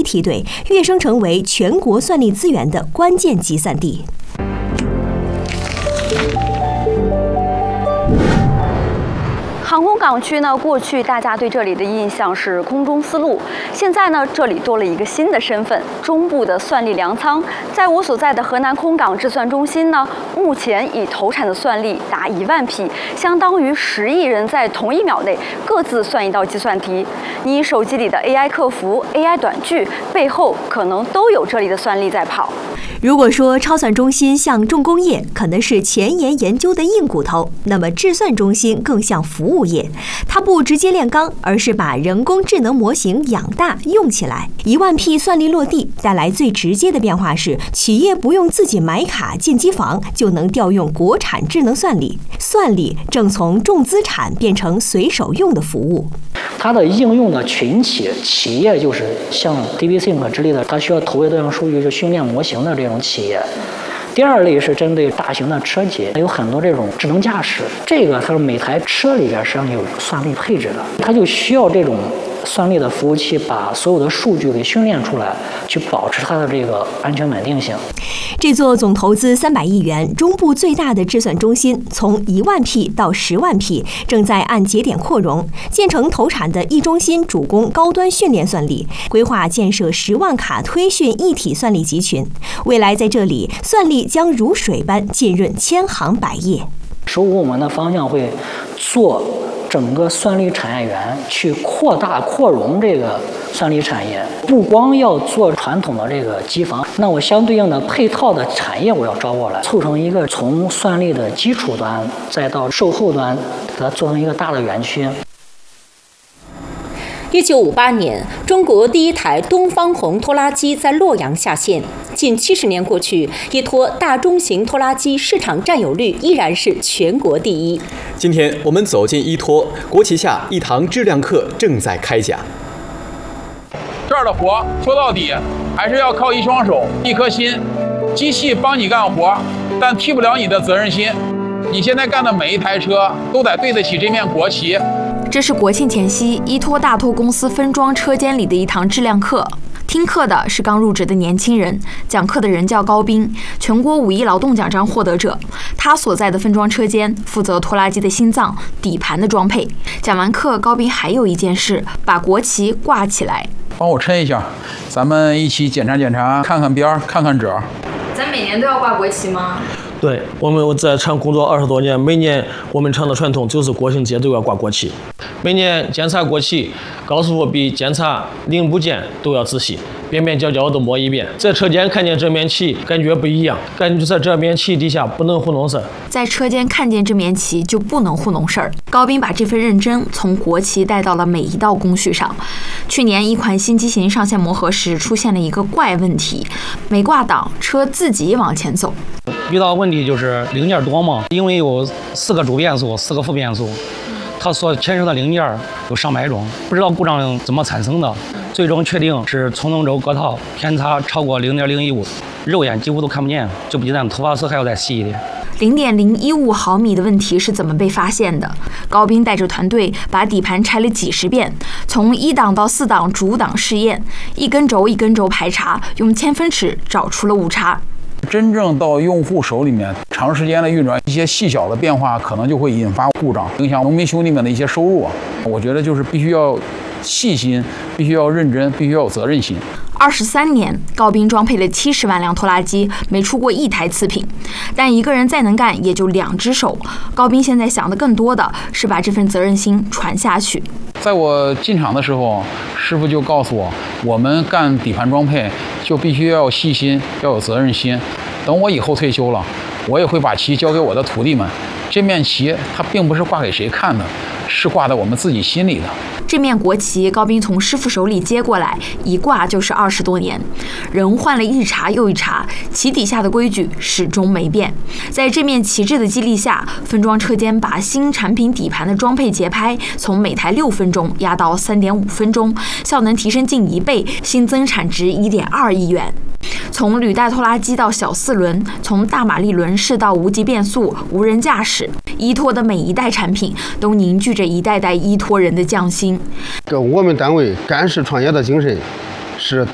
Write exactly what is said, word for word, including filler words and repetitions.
梯队，跃升成为全国算力资源的关键集散地。 航空港区呢，过去大家对这里的印象是空中丝路，现在呢，这里多了一个新的身份——中部的算力粮仓。在我所在的河南空港制算中心呢，目前已投产的算力达一万匹，相当于十亿人在同一秒内各自算一道计算题。你手机里的 A I 客服、A I 短句背后，可能都有这里的算力在跑。 如果说超算中心像重工业，可能是前沿研究的硬骨头，那么制算中心更像服务业，它不直接炼钢，而是把人工智能模型养大用起来。一万匹算力落地，带来最直接的变化是，企业不用自己买卡建机房，就能调用国产智能算力。算力正从重资产变成随手用的服务。 它的应用的群体企业就是像 DeepSync 之类的，它需要投入大量数据去训练模型的这种企业。第二类是针对大型的车企，有很多这种智能驾驶，这个它是每台车里边实际上有算力配置的，它就需要这种算力的服务器把所有的数据给训练出来，去保持它的这个安全稳定性。 这座总投资三百亿元、中部最大的制算中心，从一万匹到十万匹，正在按节点扩容，建成投产的一中心主攻高端训练算力，规划建设十万卡推训一体算力集群。未来在这里，算力将如水般浸润千行百业。 十五我们的方向会做整个算力产业园，去扩大扩容这个算力产业，不光要做传统的这个机房，那我相对应的配套的产业我要招过来，凑成一个从算力的基础端再到售后端，给它做成一个大的园区。 一九五八年，中国第一台东方红拖拉机在洛阳下线。近七十年过去，一拖大中型拖拉机市场占有率依然是全国第一。 今天我们走进一拖，国旗下一堂质量课正在开讲。 这儿的活说到底还是要靠一双手、一颗心。机器帮你干活，但替不了你的责任心。你现在干的每一台车都得对得起这面国旗。 这是国庆前夕，一拖大拖公司分装车间里的一堂质量课。听课的是刚入职的年轻人，讲课的人叫高斌，全国五一劳动奖章获得者。他所在的分装车间负责拖拉机的心脏——底盘的装配。讲完课，高斌还有一件事，把国旗挂起来。 帮我抻一下，咱们一起检查检查，看看边儿，看看褶。 咱每年都要挂国旗吗？ 对，我们在厂工作二十多年，每年我们厂的传统就是国庆节都要挂国旗。每年检查国旗，告诉我比检查零部件都要仔细，边边角角都摸一遍。在车间看见这面旗，感觉不一样，感觉在这面旗底下不能糊弄事儿。 在车间看见这面旗就不能糊弄事儿。高斌把这份认真从国旗带到了每一道工序上。去年一款新机型上线磨合时，出现了一个怪问题，没挂档，车自己往前走。 遇到问题就是零件多嘛，因为有四个主变速，四个副变速。它所牵涉的零件有上百种，不知道故障怎么产生的，最终确定是充能轴隔套偏差超过零点零一五，肉眼几乎都看不见，这不比咱头发丝还要再细一点。 零点零一五毫米的问题是怎么被发现的？高斌带着团队把底盘拆了几十遍，从一档到四档主档试验，一根轴一根轴排查，用千分尺找出了误差。 真正到用户手里面，长时间的运转，一些细小的变化可能就会引发故障，影响农民兄弟们的一些收入啊。我觉得就是必须要细心，必须要认真，必须要有责任心。 二十三年，高斌装配了七十万辆拖拉机，没出过一台次品。但一个人再能干，也就两只手。高斌现在想的更多的是把这份责任心传下去。 在我进厂的时候，师傅就告诉我，我们干底盘装配就必须要有细心，要有责任心。等我以后退休了，我也会把旗交给我的徒弟们。这面旗它并不是挂给谁看的，是挂在我们自己心里的。 这面国旗，高斌从师傅手里接过来，一挂就是二十多年，人换了一茬又一茬，旗底下的规矩始终没变。在这面旗帜的激励下，分装车间把新产品底盘的装配节拍从每台六分钟压到三点五分钟，效能提升近一倍，新增产值一点二亿元。从履带拖拉机到小四轮，从大马力轮式到无级变速、无人驾驶，依托的每一代产品都凝聚着一代代依托人的匠心。 我们单位干式创业的精神是